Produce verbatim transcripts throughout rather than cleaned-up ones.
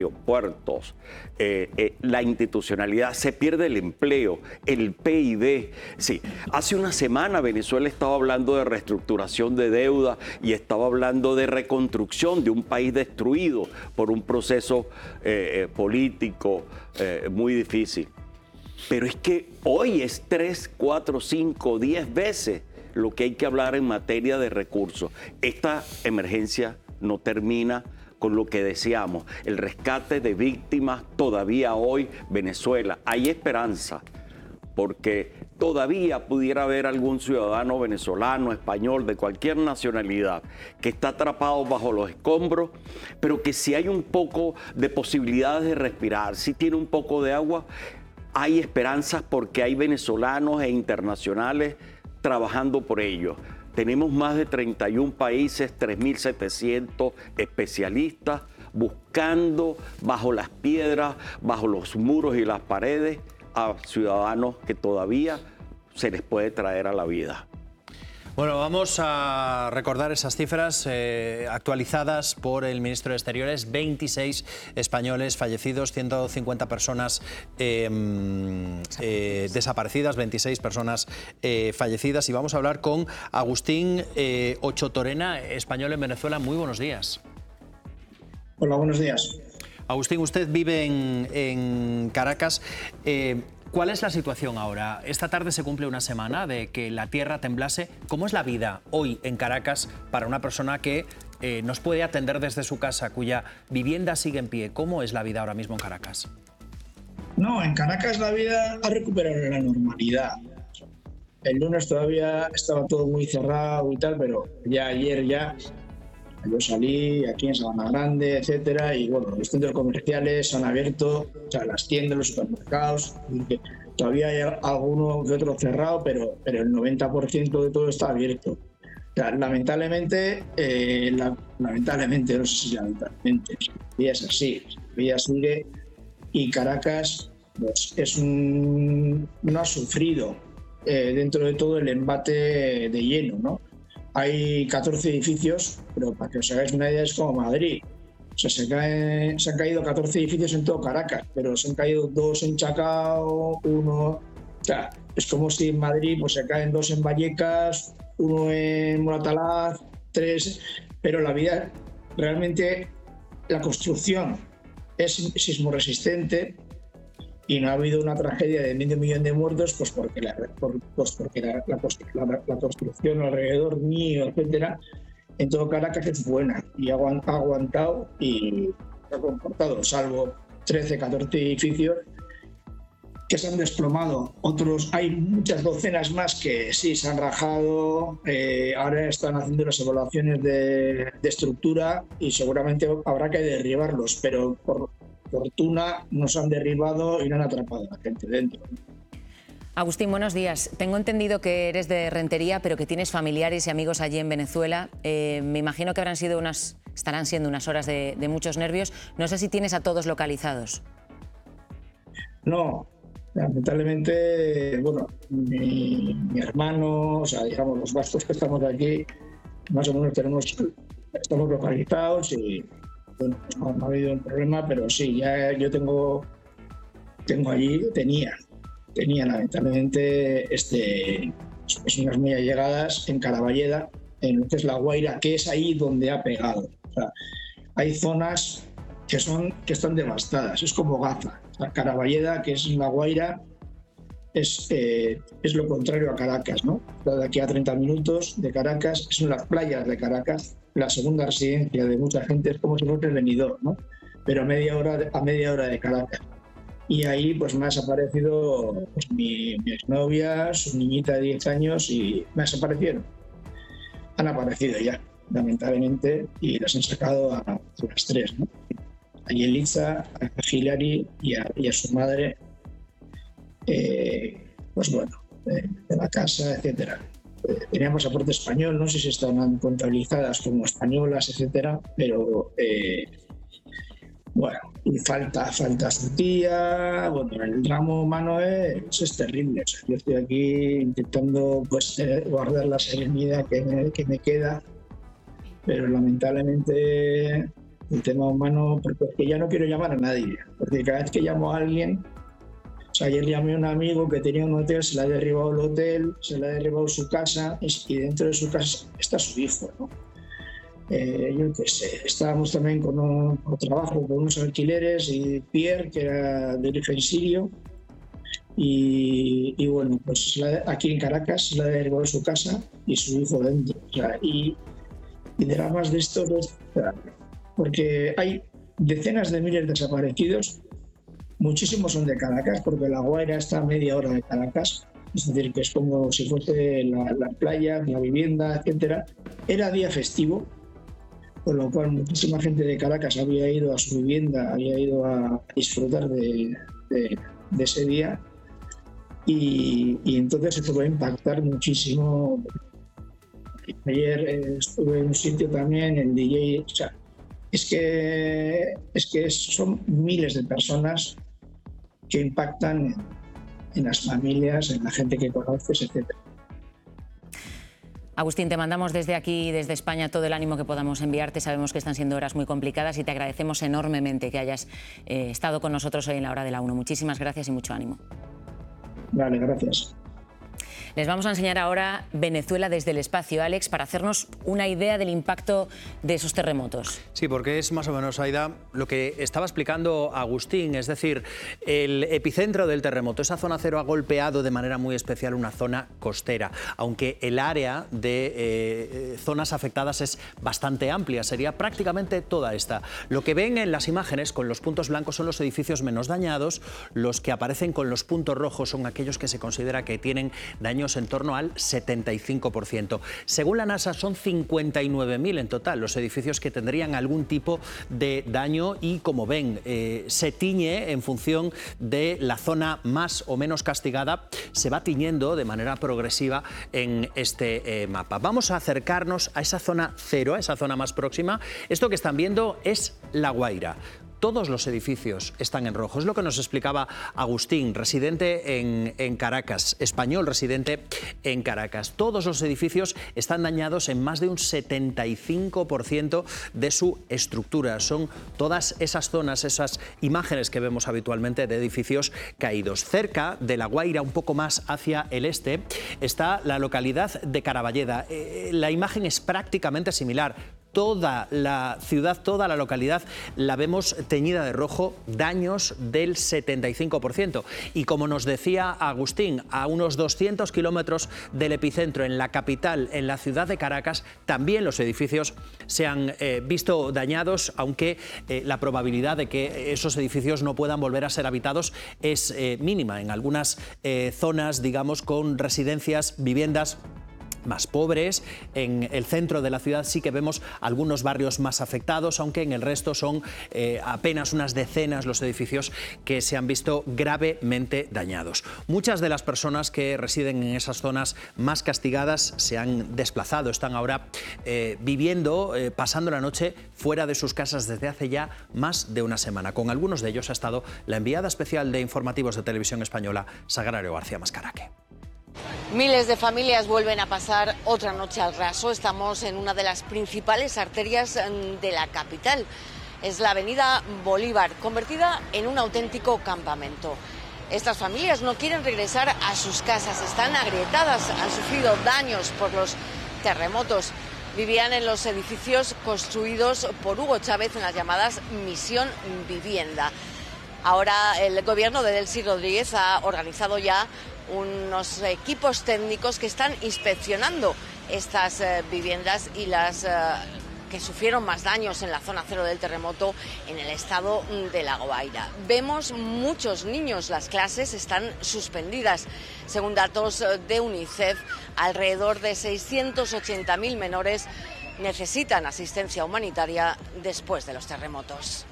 puertos, eh, eh, la institucionalidad, se pierde el empleo, el P I B. Sí, hace una semana Venezuela estaba hablando de reestructuración de deuda y estaba hablando de reconstrucción de un país destruido por un proceso eh, político eh, muy difícil. Pero es que hoy es tres, cuatro, cinco, diez veces lo que hay que hablar en materia de recursos. Esta emergencia no termina con lo que deseamos, el rescate de víctimas. Todavía hoy, Venezuela, hay esperanza, porque todavía pudiera haber algún ciudadano venezolano, español, de cualquier nacionalidad, que está atrapado bajo los escombros, pero que si hay un poco de posibilidades de respirar, si tiene un poco de agua, hay esperanzas porque hay venezolanos e internacionales trabajando por ello. Tenemos más de treinta y un países, tres mil setecientos especialistas buscando bajo las piedras, bajo los muros y las paredes a ciudadanos que todavía se les puede traer a la vida. Bueno, vamos a recordar esas cifras eh, actualizadas por el ministro de Exteriores. veintiséis españoles fallecidos, ciento cincuenta personas eh, eh, desaparecidas, veintiséis personas eh, fallecidas. Y vamos a hablar con Agustín eh, Ochotorena, español en Venezuela. Muy buenos días. Hola, buenos días. Agustín, usted vive en, en Caracas. Eh, ¿Cuál es la situación ahora? Esta tarde se cumple una semana de que la tierra temblase. ¿Cómo es la vida hoy en Caracas para una persona que eh, nos puede atender desde su casa, cuya vivienda sigue en pie? ¿Cómo es la vida ahora mismo en Caracas? No, en Caracas la vida ha recuperado la normalidad. El lunes todavía estaba todo muy cerrado y tal, pero ya ayer ya yo salí aquí en Sabana Grande, etcétera, y bueno, los centros comerciales se han abierto, o sea, las tiendas, los supermercados, todavía hay alguno que otro cerrado, pero, pero el noventa por ciento de todo está abierto. O sea, lamentablemente, eh, la, lamentablemente, no sé si lamentablemente, la vida es así, la vida sigue y Caracas pues, es un, no ha sufrido eh, dentro de todo el embate de lleno, ¿no? Hay catorce edificios, pero para que os hagáis una idea es como Madrid. O sea, se, caen, se han caído catorce edificios en todo Caracas, pero se han caído dos en Chacao, uno... O sea, es como si en Madrid pues, se caen dos en Vallecas, uno en Moratalaz, tres... Pero la vida, realmente, la construcción es sismoresistente y no ha habido una tragedia de medio millón de muertos, pues porque la, por, pues porque la, la, la, la construcción alrededor mío, etcétera, en todo Caracas es buena y ha aguantado y ha comportado, salvo trece, catorce edificios que se han desplomado. Otros, hay muchas docenas más que sí se han rajado, eh, ahora están haciendo las evaluaciones de, de estructura y seguramente habrá que derribarlos, pero por fortuna nos han derribado y no han atrapado a la gente dentro. Agustín, buenos días. Tengo entendido que eres de Rentería, pero que tienes familiares y amigos allí en Venezuela. Eh, me imagino que habrán sido unas, estarán siendo unas horas de, de muchos nervios. No sé si tienes a todos localizados. No, lamentablemente, bueno, mi, mi hermano, o sea, digamos, los vascos que estamos aquí, más o menos tenemos, estamos localizados y bueno, no, no ha habido un problema, pero sí, ya yo tengo, tengo allí, tenía, tenía lamentablemente este, personas muy allegadas en Caraballeda, en lo que es La Guaira, que es ahí donde ha pegado. O sea, hay zonas que, son, que están devastadas, es como Gaza. O sea, Caraballeda, que es en La Guaira, es, eh, es lo contrario a Caracas, ¿no? De aquí a treinta minutos de Caracas, son las playas de Caracas, la segunda residencia de mucha gente, es como si fuese Benidorm, ¿no? Pero a media hora de, a media hora de Caracas. Y ahí pues me ha desaparecido pues, mi, mi exnovia, su niñita de diez años y me desaparecieron. Han aparecido ya, lamentablemente, y las han sacado a, a las tres, ¿no? A Yelitza, a Hilary y a, y a su madre, eh, pues bueno, de, de la casa, etcétera. Eh, tenían pasaporte español, no sé si están contabilizadas como españolas, etcétera, pero eh, bueno, y falta, falta su tía, bueno, el drama humano es, es terrible. O sea, yo estoy aquí intentando pues, eh, guardar la serenidad que me, que me queda, pero lamentablemente el tema humano, porque es que ya no quiero llamar a nadie, porque cada vez que llamo a alguien, o sea, ayer llamé a un amigo que tenía un hotel, se le ha derribado el hotel, se le ha derribado su casa, y dentro de su casa está su hijo, ¿no? Eh, yo qué sé, estábamos también con un, con trabajo con unos alquileres, y Pierre, que era de origen sirio, y, y bueno, pues la, aquí en Caracas se le ha derribado su casa y su hijo dentro, o sea, y, y dramas de estos, o sea, porque hay decenas de miles de desaparecidos. Muchísimos son de Caracas, porque La Guaira está a media hora de Caracas, es decir, que es como si fuese la, la playa, la vivienda, etcétera. Era día festivo, con lo cual muchísima gente de Caracas había ido a su vivienda, había ido a disfrutar de, de, de ese día, y, y entonces eso va a impactar muchísimo. Ayer eh, estuve en un sitio también, el D J, o sea, es que, es que son miles de personas que impactan en, en las familias, en la gente que conoces, etcétera. Agustín, te mandamos desde aquí, desde España, todo el ánimo que podamos enviarte. Sabemos que están siendo horas muy complicadas y te agradecemos enormemente que hayas eh, estado con nosotros hoy en la Hora de la Uno. Muchísimas gracias y mucho ánimo. Vale, gracias. Les vamos a enseñar ahora Venezuela desde el espacio, Alex, para hacernos una idea del impacto de esos terremotos. Sí, porque es más o menos, Aida, lo que estaba explicando Agustín, es decir, el epicentro del terremoto, esa zona cero ha golpeado de manera muy especial una zona costera, aunque el área de eh, zonas afectadas es bastante amplia, sería prácticamente toda esta. Lo que ven en las imágenes con los puntos blancos son los edificios menos dañados, los que aparecen con los puntos rojos son aquellos que se considera que tienen daños en torno al setenta y cinco por ciento. Según la NASA, son cincuenta y nueve mil en total los edificios que tendrían algún tipo de daño y, como ven, eh, se tiñe en función de la zona más o menos castigada, se va tiñendo de manera progresiva en este eh, mapa. Vamos a acercarnos a esa zona cero, a esa zona más próxima. Esto que están viendo es La Guaira. Todos los edificios están en rojo. Es lo que nos explicaba Agustín, residente en, en Caracas, español residente en Caracas. Todos los edificios están dañados en más de un setenta y cinco por ciento de su estructura. Son todas esas zonas, esas imágenes que vemos habitualmente de edificios caídos. Cerca de La Guaira, un poco más hacia el este, está la localidad de Caraballeda. Eh, la imagen es prácticamente similar. Toda la ciudad, toda la localidad la vemos teñida de rojo, daños del setenta y cinco por ciento. Y como nos decía Agustín, a unos doscientos kilómetros del epicentro, en la capital, en la ciudad de Caracas, también los edificios se han eh, visto dañados, aunque eh, la probabilidad de que esos edificios no puedan volver a ser habitados es eh, mínima. En algunas eh, zonas, digamos, con residencias, viviendas más pobres, en el centro de la ciudad sí que vemos algunos barrios más afectados, aunque en el resto son eh, apenas unas decenas los edificios que se han visto gravemente dañados. Muchas de las personas que residen en esas zonas más castigadas se han desplazado, están ahora eh, viviendo, eh, pasando la noche fuera de sus casas desde hace ya más de una semana. Con algunos de ellos ha estado la enviada especial de informativos de Televisión Española, Sagrario García Mascaraque. Miles de familias vuelven a pasar otra noche al raso. Estamos en una de las principales arterias de la capital. Es la avenida Bolívar, convertida en un auténtico campamento. Estas familias no quieren regresar a sus casas, están agrietadas, han sufrido daños por los terremotos. Vivían en los edificios construidos por Hugo Chávez en las llamadas Misión Vivienda. Ahora el gobierno de Delcy Rodríguez ha organizado ya unos equipos técnicos que están inspeccionando estas eh, viviendas y las eh, que sufrieron más daños en la zona cero del terremoto en el estado de La Guaira. Vemos muchos niños, las clases están suspendidas. Según datos de UNICEF, alrededor de seiscientos ochenta mil menores necesitan asistencia humanitaria después de los terremotos.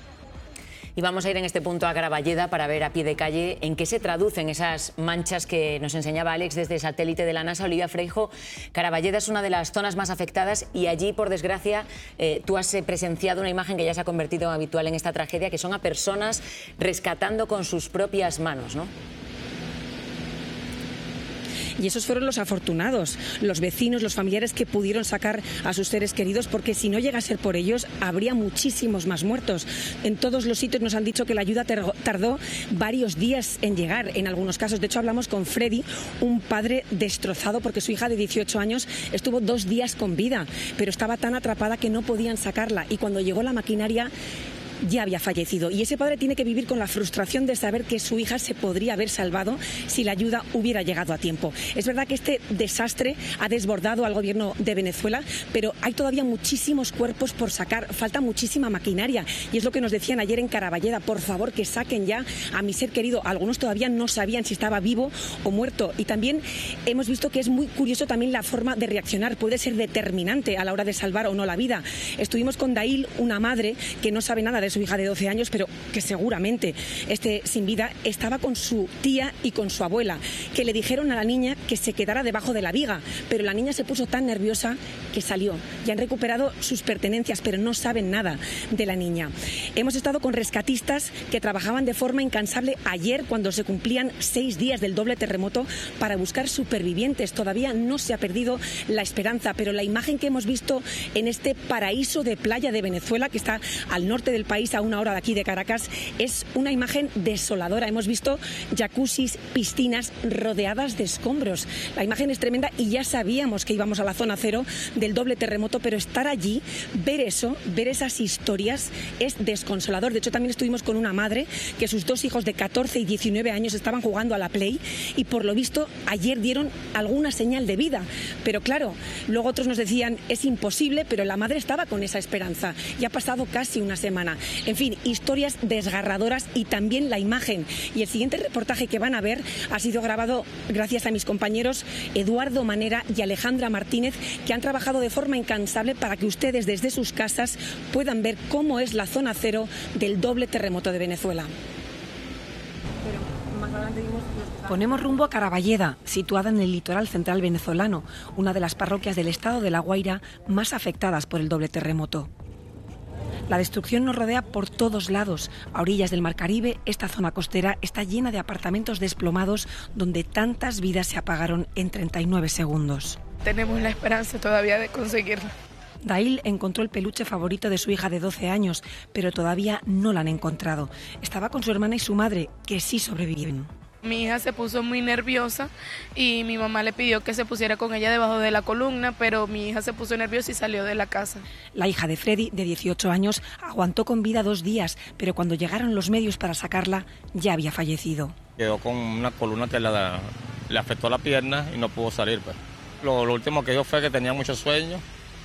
Y vamos a ir en este punto a Caraballeda para ver a pie de calle en qué se traducen esas manchas que nos enseñaba Alex desde el satélite de la NASA. Olivia Freijo, Caraballeda es una de las zonas más afectadas y allí, por desgracia, eh, tú has presenciado una imagen que ya se ha convertido en habitual en esta tragedia, que son a personas rescatando con sus propias manos, ¿no? Y esos fueron los afortunados, los vecinos, los familiares que pudieron sacar a sus seres queridos, porque si no llega a ser por ellos, habría muchísimos más muertos. En todos los sitios nos han dicho que la ayuda tardó varios días en llegar, en algunos casos. De hecho, hablamos con Freddy, un padre destrozado porque su hija de dieciocho años estuvo dos días con vida, pero estaba tan atrapada que no podían sacarla, y cuando llegó la maquinaria ya había fallecido. Y ese padre tiene que vivir con la frustración de saber que su hija se podría haber salvado si la ayuda hubiera llegado a tiempo. Es verdad que este desastre ha desbordado al gobierno de Venezuela, pero hay todavía muchísimos cuerpos por sacar, falta muchísima maquinaria, y es lo que nos decían ayer en Caraballeda: por favor, que saquen ya a mi ser querido. Algunos todavía no sabían si estaba vivo o muerto, y también hemos visto que es muy curioso también la forma de reaccionar, puede ser determinante a la hora de salvar o no la vida. Estuvimos con Dail, una madre que no sabe nada de su hija de doce años, pero que seguramente esté sin vida. Estaba con su tía y con su abuela, que le dijeron a la niña que se quedara debajo de la viga, pero la niña se puso tan nerviosa que salió. Ya han recuperado sus pertenencias, pero no saben nada de la niña. Hemos estado con rescatistas que trabajaban de forma incansable ayer, cuando se cumplían seis días del doble terremoto, para buscar supervivientes. Todavía no se ha perdido la esperanza, pero la imagen que hemos visto en este paraíso de playa de Venezuela, que está al norte del país, a una hora de aquí de Caracas, es una imagen desoladora. Hemos visto jacuzzis, piscinas rodeadas de escombros. La imagen es tremenda, y ya sabíamos que íbamos a la zona cero del doble terremoto, pero estar allí, ver eso, ver esas historias, es desconsolador. De hecho, también estuvimos con una madre que sus dos hijos de catorce y diecinueve años estaban jugando a la Play, y por lo visto ayer dieron alguna señal de vida. Pero claro, luego otros nos decían es imposible, pero la madre estaba con esa esperanza. Ya ha pasado casi una semana. En fin, historias desgarradoras, y también la imagen. Y el siguiente reportaje que van a ver ha sido grabado gracias a mis compañeros Eduardo Manera y Alejandra Martínez, que han trabajado de forma incansable para que ustedes desde sus casas puedan ver cómo es la zona cero del doble terremoto de Venezuela. Ponemos rumbo a Caraballeda, situada en el litoral central venezolano, una de las parroquias del estado de La Guaira más afectadas por el doble terremoto. La destrucción nos rodea por todos lados. A orillas del Mar Caribe, esta zona costera está llena de apartamentos desplomados donde tantas vidas se apagaron en treinta y nueve segundos. Tenemos la esperanza todavía de conseguirlo. Dail encontró el peluche favorito de su hija de doce años, pero todavía no la han encontrado. Estaba con su hermana y su madre, que sí sobrevivieron. Mi hija se puso muy nerviosa y mi mamá le pidió que se pusiera con ella debajo de la columna, pero mi hija se puso nerviosa y salió de la casa. La hija de Freddy, de dieciocho años, aguantó con vida dos días, pero cuando llegaron los medios para sacarla, ya había fallecido. Quedó con una columna que la, le afectó la pierna y no pudo salir. Pues. Lo, lo último que dijo fue que tenía mucho sueño.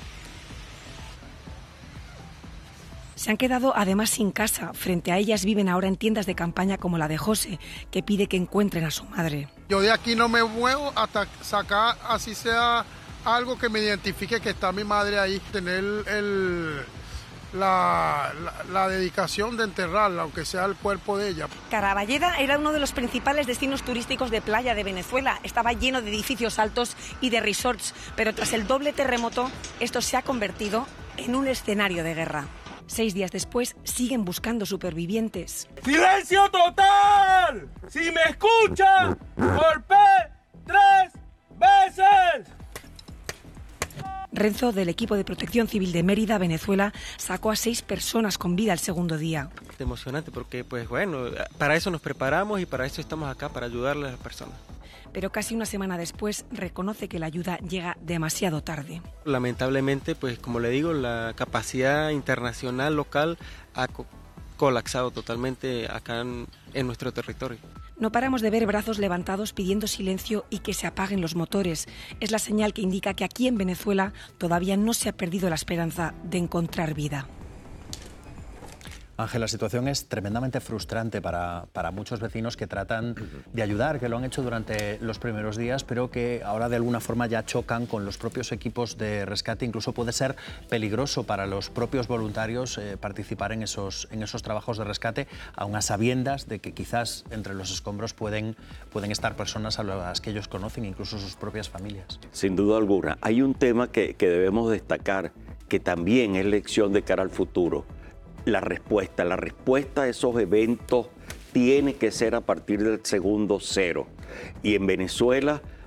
Se han quedado además sin casa. Frente a ellas viven ahora en tiendas de campaña como la de José, que pide que encuentren a su madre. Yo de aquí no me muevo hasta sacar, así sea, algo que me identifique que está mi madre ahí. Tener el, la, la, la dedicación de enterrarla, aunque sea el cuerpo de ella. Caraballeda era uno de los principales destinos turísticos de playa de Venezuela. Estaba lleno de edificios altos y de resorts, pero tras el doble terremoto, esto se ha convertido en un escenario de guerra. Seis días después, siguen buscando supervivientes. ¡Silencio total! ¡Si me escuchan, golpeé tres veces! Renzo, del equipo de protección civil de Mérida, Venezuela, sacó a seis personas con vida el segundo día. Es emocionante porque, pues bueno, para eso nos preparamos y para eso estamos acá, para ayudarle a las personas. Pero casi una semana después reconoce que la ayuda llega demasiado tarde. Lamentablemente, pues como le digo, la capacidad internacional local ha co- colapsado totalmente acá en, en nuestro territorio. No paramos de ver brazos levantados pidiendo silencio y que se apaguen los motores. Es la señal que indica que aquí en Venezuela todavía no se ha perdido la esperanza de encontrar vida. Ángel, la situación es tremendamente frustrante para, para muchos vecinos que tratan de ayudar, que lo han hecho durante los primeros días, pero que ahora de alguna forma ya chocan con los propios equipos de rescate. Incluso puede ser peligroso para los propios voluntarios eh, participar en esos, en esos trabajos de rescate, aun a sabiendas de que quizás entre los escombros pueden, pueden estar personas a las que ellos conocen, incluso sus propias familias. Sin duda alguna. Hay un tema que, que debemos destacar, que también es lección de cara al futuro. La respuesta, la respuesta a esos eventos tiene que ser a partir del segundo cero. Y en Venezuela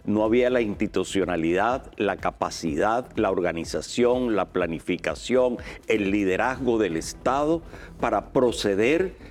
no había la institucionalidad, la capacidad, la organización, la planificación, el liderazgo del Estado para proceder